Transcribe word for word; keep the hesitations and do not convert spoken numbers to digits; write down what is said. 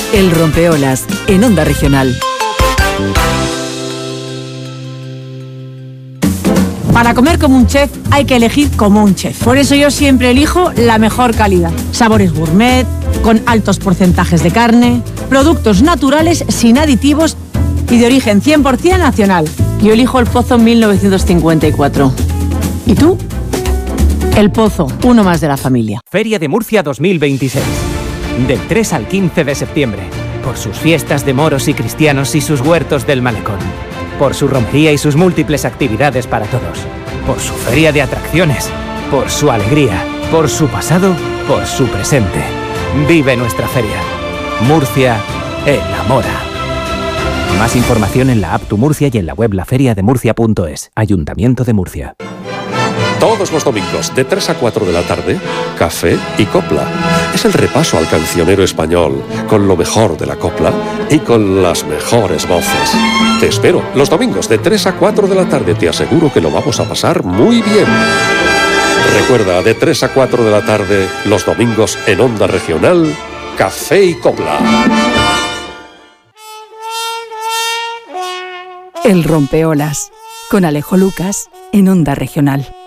El Rompeolas, en Onda Regional. Para comer como un chef hay que elegir como un chef. Por eso yo siempre elijo la mejor calidad. Sabores gourmet, con altos porcentajes de carne, productos naturales sin aditivos y de origen cien por ciento nacional. Yo elijo El Pozo mil novecientos cincuenta y cuatro. ¿Y tú? El Pozo, uno más de la familia. Feria de Murcia dos mil veintiséis. Del tres al quince de septiembre. Por sus fiestas de moros y cristianos y sus huertos del malecón. Por su romería y sus múltiples actividades para todos. Por su feria de atracciones. Por su alegría. Por su pasado. Por su presente. Vive nuestra feria. Murcia enamora. Más información en la app Tu Murcia y en la web laferiademurcia punto es. Ayuntamiento de Murcia. Todos los domingos, de tres a cuatro de la tarde, Café y Copla. Es el repaso al cancionero español, con lo mejor de la copla y con las mejores voces. Te espero, los domingos, de tres a cuatro de la tarde. Te aseguro que lo vamos a pasar muy bien. Recuerda, de tres a cuatro de la tarde, los domingos en Onda Regional, Café y Copla. El Rompeolas, con Alejo Lucas, en Onda Regional.